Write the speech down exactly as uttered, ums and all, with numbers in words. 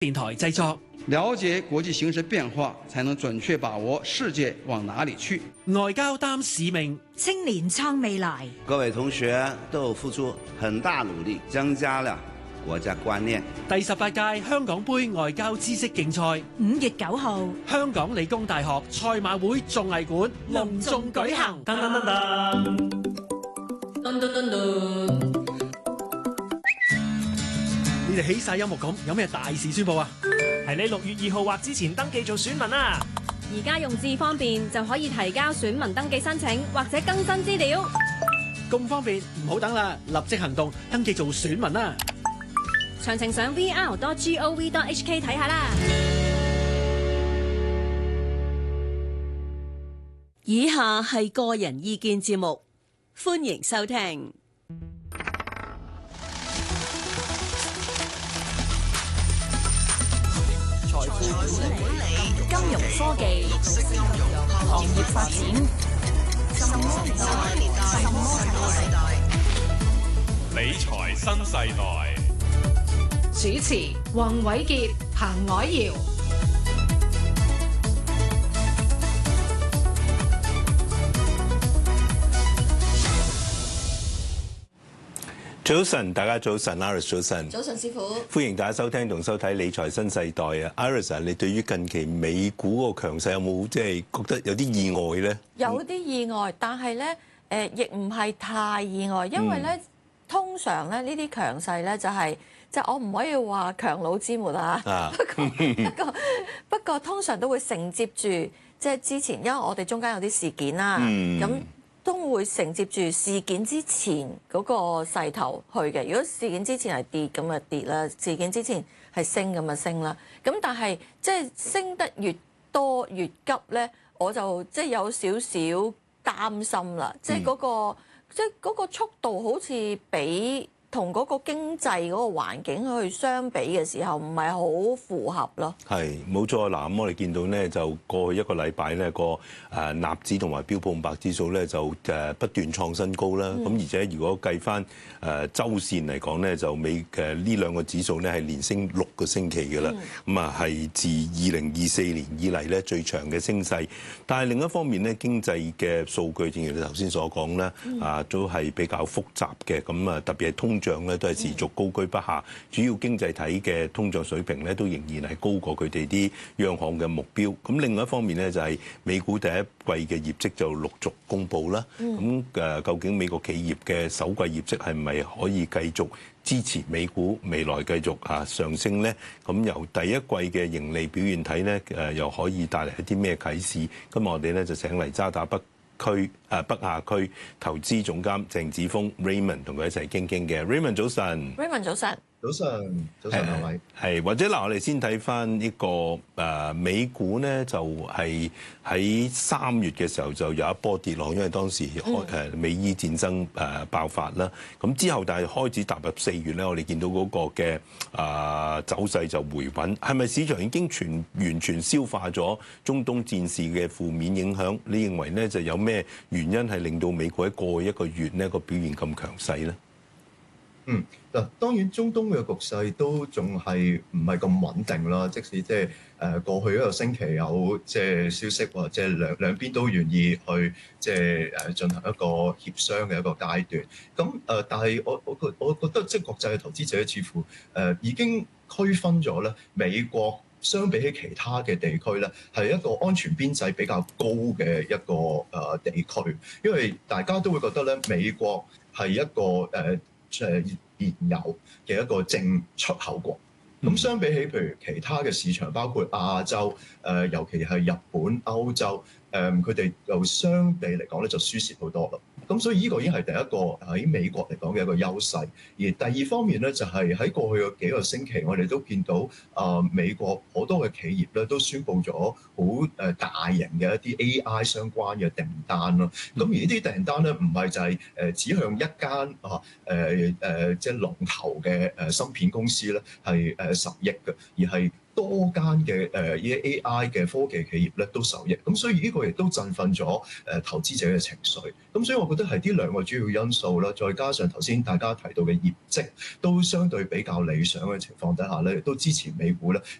電台製作。 了解國際形勢變化，才能準確把握世界往哪裡去。 外交擔使命， 青年創未來。 各位同學都有付出很大努力，增加了國家觀念。 第十八屆香港杯外交知識競賽， 五月九號， 香港理工大學賽馬會綜藝館隆重舉行。噔噔噔噔，噔噔噔噔。你哋起晒音樂咁，有咩大事宣佈啊？ 係你六月二號或之前登記做選民啊！ 而家用智方便就可以提交選民登記申請或者更新資料。 咁方便，唔好等啦，立即行動，登記做選民啦！ 詳情上 v r dot gov dot h k 睇下啦。 以下係個人意見節目，歡迎收聽。 財富管理、金融科技、行業發展，什麼年代？什麼世代？ 理財新世代。 主持：黃偉傑、彭藹瑤。 早晨，大家早晨 ，Iris 早晨， 早晨師傅， 歡迎大家收聽同收睇理財新世代啊 ，Iris 你對於近期美股個強勢有冇即係覺得有啲意外咧？ 有啲意外，但係咧誒，亦唔係太意外，因為咧、嗯、通常咧呢啲強勢咧就係即係我唔可以話強弩之末啊，啊不過不過不過通常都會承接住即係之前，因為我哋中間有啲事件啦，咁、嗯。都會承接住事件之前嗰個勢頭去嘅。如果事件之前係跌咁就跌啦，事件之前係升咁就升啦。咁但係即係升得越多越急咧，我就即係有少少擔心啦。即係嗰個即係嗰個速度好似比同嗰個經濟嗰個環境去相比嘅時候，唔係好符合咯。係冇錯嗱，咁我哋見到咧，就過去一個禮拜咧，個誒納指同埋標普五百指數咧就誒不斷創新高啦。咁、嗯、而且如果計翻誒週線嚟講咧，就美嘅呢兩個指數咧係連升六個星期㗎啦。咁啊係自二零二四年以嚟咧最長嘅升勢。但係另一方面咧，經濟嘅數據正如你頭先所講咧，啊都係比較複雜嘅。咁啊特別係通脹咧都係持續高居不下，主要經濟體嘅通脹水平咧都仍然係高過佢哋啲央行嘅目標。咁另外一方面咧就係美股第一季嘅業績就陸續公布啦。咁誒究竟美國企業嘅首季業績係咪可以繼續支持美股未來繼續啊上升咧？咁由第一季嘅盈利表現睇咧，誒又可以帶嚟一啲咩啟示？今日我哋咧就請嚟渣打北區誒北亞區投資總監鄭子豐 Raymond 同佢一齊傾傾嘅。Raymond 早晨 ，Raymond 早晨， 早晨，早晨兩位。係或者嗱，我哋先睇翻呢個誒、呃、美股咧，就係喺三月嘅時候就有一波跌落，因為當時誒美伊戰爭誒爆發啦。咁之後但係開始踏入四月咧，我哋見到嗰個嘅誒、呃、走勢就回穩。係咪市場已經全完全消化咗中東戰事嘅負面影響？你認為咧就有咩原因係令到美股喺過去一個月呢個表現咁強勢咧？ 嗯，嗱，當然中東嘅局勢都仲係唔係咁穩定啦。即使即係誒過去一個星期有即係消息話，即係兩兩邊都願意去即係誒進行一個協商嘅一個階段。咁誒，但係我我覺我覺得即係國際嘅投資者似乎誒已經區分咗咧，美國相比起其他嘅地區咧，係一個安全邊際比較高嘅一個誒地區，因為大家都會覺得咧，美國係一個誒。誒燃油嘅一個正出口國，咁相比起譬如其他嘅市場，包括亞洲，誒尤其係日本、歐洲，誒佢哋又相比嚟講咧就輸蝕好多啦。咁所以呢個已經係第一個喺美國嚟講嘅一個優勢。而第二方面咧，就係喺過去嘅幾個星期，我哋都見到啊美國好多嘅企業咧都宣布咗好誒大型嘅一啲 A I 相關嘅訂單啦。咁而呢啲訂單咧唔係就係誒指向一間啊誒誒即係龍頭嘅誒芯片公司咧係誒十億嘅，而係多間嘅誒呢 A I 嘅科技企業咧都受益，咁所以呢個亦都振奮咗誒投資者嘅情緒。咁所以我覺得係呢兩個主要因素啦，再加上頭先大家提到嘅業績都相對比較理想嘅情況底下咧，都支持美股咧